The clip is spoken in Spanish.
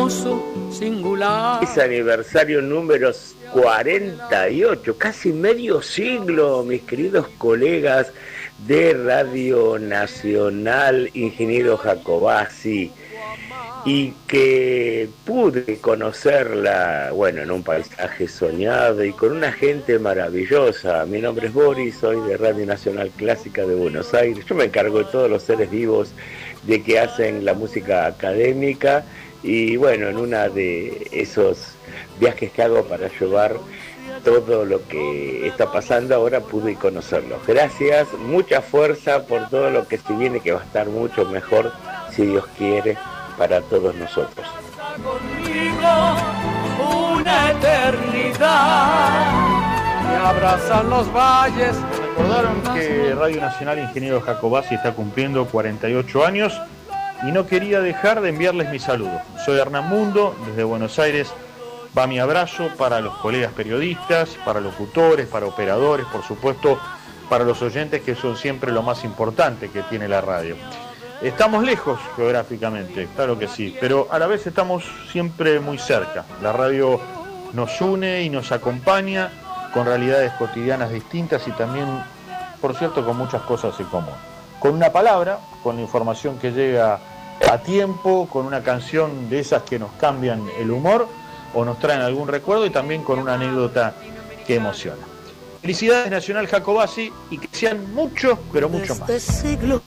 hermoso, singular. Es aniversario número 48, casi medio siglo, mis queridos colegas de Radio Nacional, ingeniero Jacobacci, y que pude conocerla, bueno, en un paisaje soñado y con una gente maravillosa. Mi nombre es Boris, soy de Radio Nacional Clásica de Buenos Aires. Yo me encargo de todos los seres vivos de que hacen la música académica, y bueno, en una de esos viajes que hago para llevar todo lo que está pasando ahora pude conocerlos. Gracias, mucha fuerza por todo lo que se viene, que va a estar mucho mejor, si Dios quiere, para todos nosotros. Conmigo una eternidad, me abrazan los valles. Recordaron que Radio Nacional Ingeniero Jacobacci está cumpliendo 48 años y no quería dejar de enviarles mi saludo. Soy Hernán Mundo, desde Buenos Aires. Va mi abrazo para los colegas periodistas, para locutores, para operadores, por supuesto, para los oyentes, que son siempre lo más importante que tiene la radio. Estamos lejos geográficamente, claro que sí, pero a la vez estamos siempre muy cerca. La radio nos une y nos acompaña con realidades cotidianas distintas y también, por cierto, con muchas cosas en común. Con una palabra, con la información que llega a tiempo, con una canción de esas que nos cambian el humor o nos traen algún recuerdo, y también con una anécdota que emociona. Felicidades Nacional Jacobacci, y que sean muchos, pero muchos más. Este siglo